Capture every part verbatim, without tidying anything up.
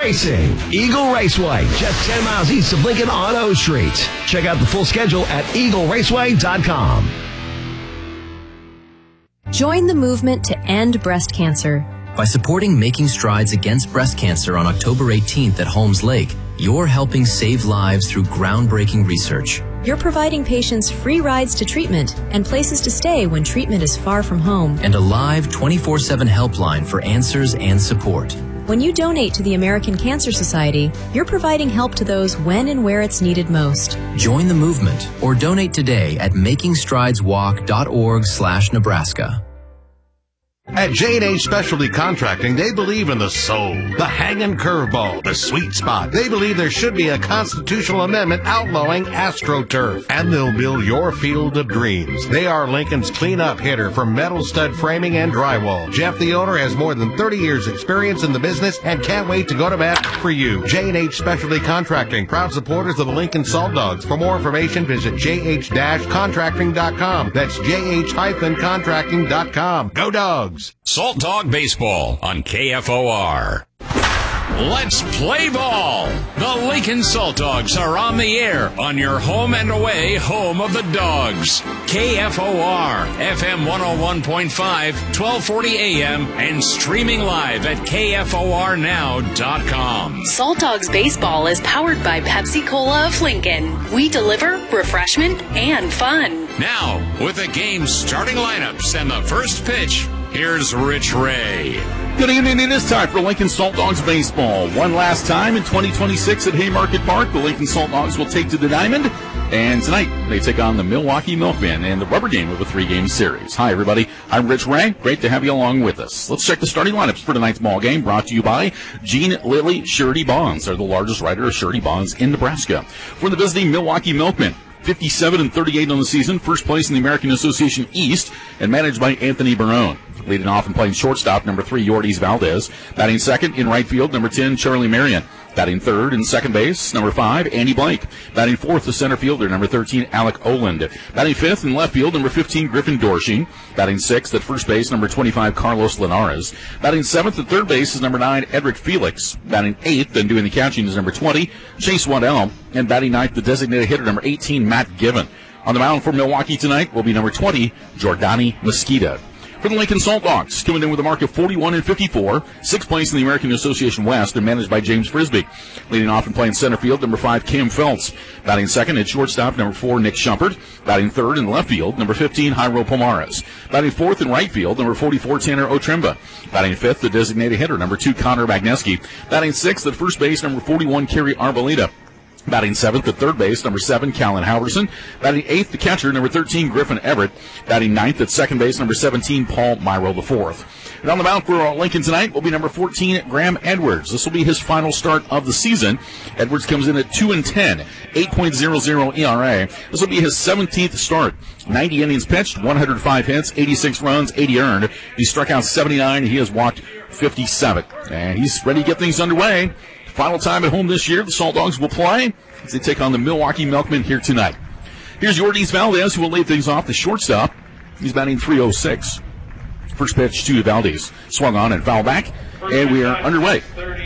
racing. Eagle Raceway, just ten miles east of Lincoln on O Street. Check out the full schedule at eagle raceway dot com. Join the movement to end breast cancer. By supporting Making Strides Against Breast Cancer on October eighteenth at Holmes Lake, you're helping save lives through groundbreaking research. You're providing patients free rides to treatment and places to stay when treatment is far from home. And a live twenty-four seven helpline for answers and support. When you donate to the American Cancer Society, you're providing help to those when and where it's needed most. Join the movement or donate today at making strides walk dot org slash Nebraska. At J and H Specialty Contracting, they believe in the soul, the hanging curveball, the sweet spot. They believe there should be a constitutional amendment outlawing AstroTurf, and they'll build your field of dreams. They are Lincoln's clean-up hitter for metal stud framing and drywall. Jeff, the owner, has more than thirty years experience in the business and can't wait to go to bat for you. J and H Specialty Contracting, proud supporters of the Lincoln Salt Dogs. For more information, visit j h dash contracting dot com. That's j h dash contracting dot com. Go Dogs! Salt Dog Baseball on K F O R. Let's play ball. The Lincoln Salt Dogs are on the air on your home and away home of the Dogs. K F O R, F M one oh one point five, twelve forty A M, and streaming live at K F O R now dot com. Salt Dogs Baseball is powered by Pepsi Cola of Lincoln. We deliver refreshment and fun. Now, with the game's starting lineups and the first pitch, here's Rich Ray. Good evening. It is time for Lincoln Salt Dogs Baseball. One last time in twenty twenty-six at Haymarket Park, the Lincoln Salt Dogs will take to the diamond. And tonight, they take on the Milwaukee Milkmen in the rubber game of a three-game series. Hi, everybody. I'm Rich Ray. Great to have you along with us. Let's check the starting lineups for tonight's ball game, brought to you by Gene Lilly Surety Bonds. They're the largest writer of surety bonds in Nebraska. For the visiting Milwaukee Milkmen, fifty-seven and thirty-eight on the season, first place in the American Association East, and managed by Anthony Barone. Leading off and playing shortstop, number three, Yordies Valdez. Batting second in right field, number ten, Charlie Marion. Batting third in second base, number five, Andy Blake. Batting fourth, the center fielder, number thirteen, Alec Oland. Batting fifth in left field, number fifteen, Griffin Dorsey. Batting sixth at first base, number twenty-five, Carlos Linares. Batting seventh at third base is number nine, Edric Felix. Batting eighth and doing the catching is number twenty, Chase Waddell. And batting ninth, the designated hitter, number eighteen, Matt Given. On the mound for Milwaukee tonight will be number twenty, Jordani Mesquita. For the Lincoln Salt Dogs, coming in with a mark of forty-one and fifty-four, sixth place in the American Association West, and managed by James Frisbee. Leading off and playing center field, number five, Cam Phelps. Batting second at shortstop, number four, Nick Shumpert. Batting third in left field, number fifteen, Jairo Pomares. Batting fourth in right field, number forty-four, Tanner Otremba. Batting fifth, the designated hitter, number two, Connor Magneski. Batting sixth at first base, number forty-one, Kerry Arboleda. Batting seventh at third base, number seven, Callan Halverson. Batting eighth, the catcher, number thirteen, Griffin Everett. Batting ninth at second base, number seventeen, Paul Myro the fourth. And on the mound for Lincoln tonight will be number fourteen, Graham Edwards. This will be his final start of the season. Edwards comes in at two and ten, eight point oh oh E R A. This will be his seventeenth start. ninety innings pitched, one hundred five hits, eighty-six runs, eighty earned. He struck out seventy-nine, and he has walked fifty-seven. And he's ready to get things underway. Final time at home this year, the Salt Dogs will play as they take on the Milwaukee Milkmen here tonight. Here's Yordies Valdez, who will lead things off the shortstop. He's batting three oh six. First pitch to Valdez. Swung on and foul back, and we are underway.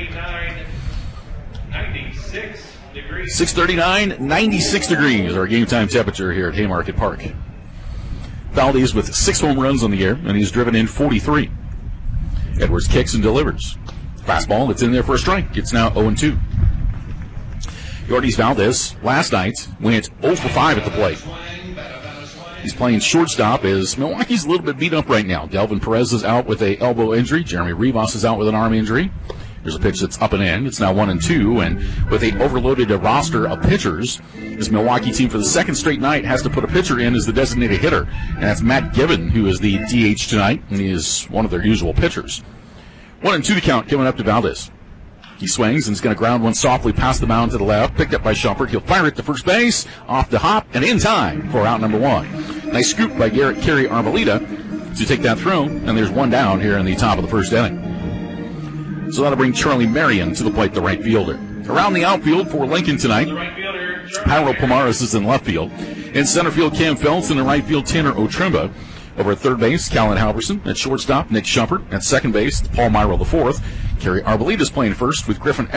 six thirty-nine, ninety-six degrees, our game time temperature here at Haymarket Park. Valdez with six home runs on the year, and he's driven in forty-three. Edwards kicks and delivers. Fastball that's in there for a strike. It's now oh and two. Yordies Valdez last night went oh for five at the plate. He's playing shortstop as Milwaukee's a little bit beat up right now. Delvin Perez is out with a elbow injury. Jeremy Rivas is out with an arm injury. There's a pitch that's up and in. It's now one and two, and with a overloaded roster of pitchers, this Milwaukee team for the second straight night has to put a pitcher in as the designated hitter, and that's Matt Given, who is the D H tonight, and he is one of their usual pitchers. One and two to count coming up to Valdez. He swings and is going to ground one softly past the mound to the left, picked up by Shumpert. He'll fire it to first base, off the hop, and in time for out number one. Nice scoop by Garrett Kerry Arboleda to take that throw, and there's one down here in the top of the first inning. So that'll bring Charlie Marion to the plate, the right fielder. Around the outfield for Lincoln tonight, Jairo Pomares is in left field. In center field, Cam Phelps. In the right field, Tanner Otremba. Over at third base, Callan Halverson. At shortstop, Nick Shumpert. At second base, Paul Myro the fourth. Kerry Arboleda is playing first with Griffin